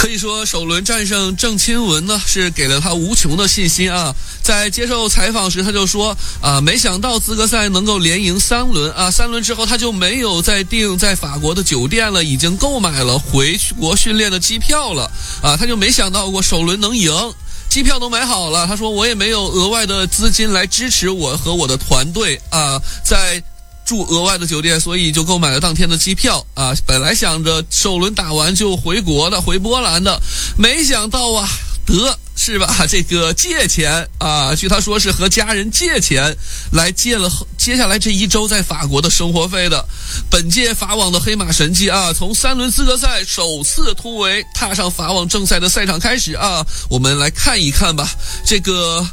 可以说首轮战胜郑钦文呢，是给了他无穷的信心啊。在接受采访时他就说没想到资格赛能够连赢3轮啊，3轮之后他就没有再订在法国的酒店了，已经购买了回国训练的机票了啊，他就没想到过首轮能赢，机票都买好了。他说我也没有额外的资金来支持我和我的团队啊，在住额外的酒店，所以就购买了当天的机票啊。本来想着首轮打完就回国的，回波兰的，没想到啊，是吧？这个借钱啊，据他说是和家人借钱来借了接下来这1周在法国的生活费的。本届法网的黑马神迹啊，从3轮资格赛首次突围踏上法网正赛的赛场开始啊，我们来看一看吧。这个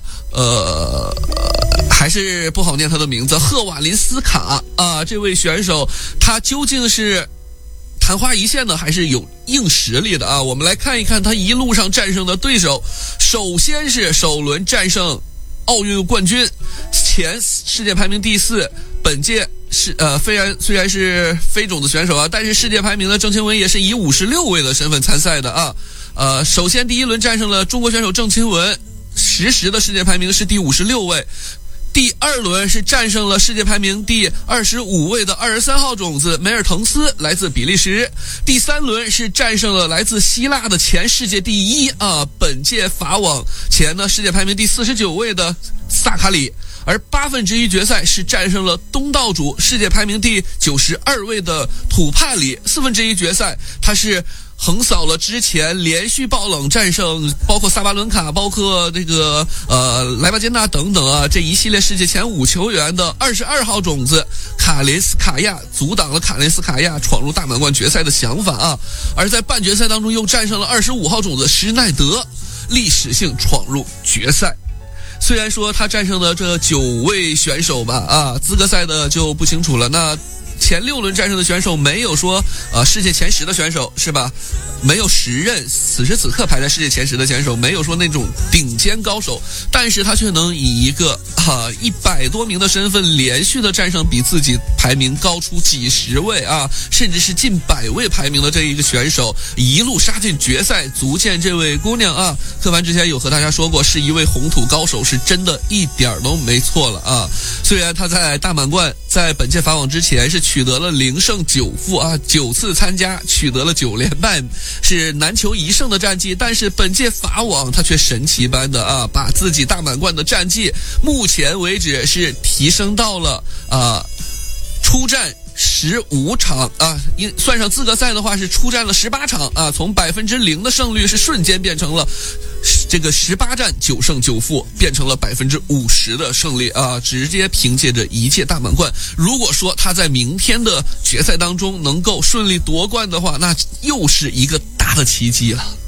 还是不好念他的名字，赫瓦林斯卡啊，这位选手他究竟是昙花一现的还是有硬实力的啊？我们来看一看他一路上战胜的对手。首先是首轮战胜奥运冠军，前世界排名第4，本届是虽然是非种子选手啊，但是世界排名的郑钦文也是以56位的身份参赛的啊。首先第1轮战胜了中国选手郑钦文，实时的世界排名是第56位。第2轮是战胜了世界排名第25位的23号种子梅尔滕斯，来自比利时。第3轮是战胜了来自希腊的前世界第1啊，本届法网前呢世界排名第49位的萨卡里。而1/8决赛是战胜了东道主世界排名第92位的土帕里。1/4决赛他是横扫了之前连续爆冷战胜包括萨巴伦卡，包括这个莱巴坚纳等等啊，这一系列世界前5球员的22号种子卡林斯卡亚，阻挡了卡林斯卡亚闯入大满贯决赛的想法啊。而在半决赛当中又战胜了25号种子施耐德，历史性闯入决赛。虽然说他战胜的这9位选手吧啊，资格赛的就不清楚了。那前6轮战胜的选手没有说世界前10的选手是吧？没有10任此时此刻排在世界前10的选手，没有说那种顶尖高手，但是他却能以一个100多名的身份连续的战胜比自己排名高出几十位啊，甚至是近100位排名的这一个选手，一路杀进决赛，足见这位姑娘啊，柯凡之前有和大家说过是一位红土高手，是真的一点都没错了啊。虽然他在大满贯在本届法网之前是取得了0胜9负啊，9次参加取得了9连败，是难求1胜的战绩，但是本届法网他却神奇般的把自己大满贯的战绩目前为止是提升到了出战15场啊，算上资格赛的话是出战了18场啊，从0%的胜率是瞬间变成了这个18战9胜9负，变成了50%的胜利啊，直接凭借着一届大满贯。如果说他在明天的决赛当中能够顺利夺冠的话，那又是一个大的奇迹了。